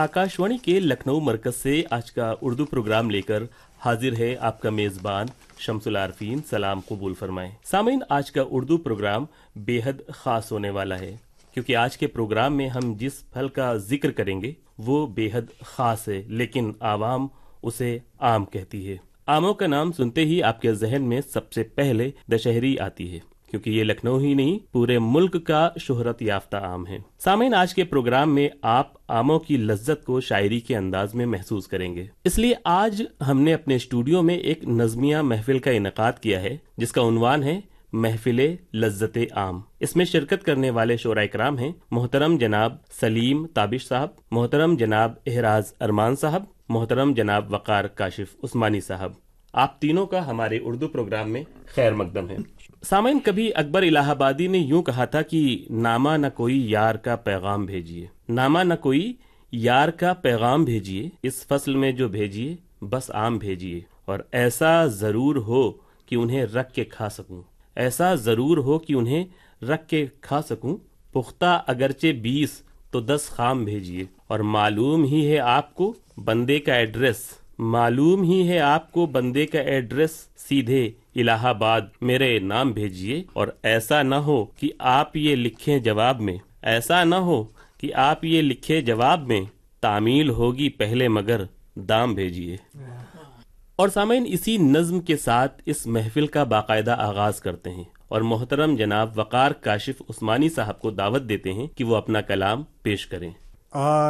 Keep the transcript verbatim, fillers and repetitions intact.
आकाशवाणी के लखनऊ मरकज से आज का उर्दू प्रोग्राम लेकर हाजिर है आपका मेज़बान शम्सुल आरफीन। सलाम कबूल फरमाएं। सामीन, आज का उर्दू प्रोग्राम बेहद ख़ास होने वाला है क्योंकि आज के प्रोग्राम में हम जिस फल का जिक्र करेंगे वो बेहद ख़ास है, लेकिन आवाम उसे आम कहती है। आमों का नाम सुनते ही आपके जहन में सबसे पहले दशहरी आती है क्योंकि ये लखनऊ ही नहीं पूरे मुल्क का शोहरत याफ्ता आम है। सामीन, आज के प्रोग्राम में आप आमों की लज्जत को शायरी के अंदाज में महसूस करेंगे। इसलिए आज हमने अपने स्टूडियो में एक नज़मिया महफिल का इनेकाद किया है जिसका उन्वान है महफिले लज्जते आम। इसमें शिरकत करने वाले शोरा इकराम हैं मोहतरम जनाब सलीम ताबिश साहब, मोहतरम जनाब एहराज अरमान साहब, मोहतरम जनाब वकार काशिफ उस्मानी साहब। आप तीनों का हमारे उर्दू प्रोग्राम में खैर मकदम है। सामीन, कभी अकबर इलाहाबादी ने यूं कहा था कि नामा न कोई यार का पैगाम भेजिए, नामा न कोई यार का पैगाम भेजिए, इस फसल में जो भेजिए बस आम भेजिए, और ऐसा ज़रूर हो कि उन्हें रख के खा सकूं, ऐसा ज़रूर हो कि उन्हें रख के खा सकूं, पुख्ता अगरचे बीस तो दस खाम भेजिए, और मालूम ही है आपको बंदे का एड्रेस, मालूम ही है आपको बंदे का एड्रेस, सीधे इलाहाबाद मेरे नाम भेजिए, और ऐसा न हो कि आप ये लिखें जवाब में, ऐसा न हो कि आप ये लिखे जवाब में, तामील होगी पहले मगर दाम भेजिए। और सामीन, इसी नज़्म के साथ इस महफिल का बाकायदा आगाज करते हैं और मोहतरम जनाब वकार काशिफ उस्मानी साहब को दावत देते हैं कि वो अपना कलाम पेश करें।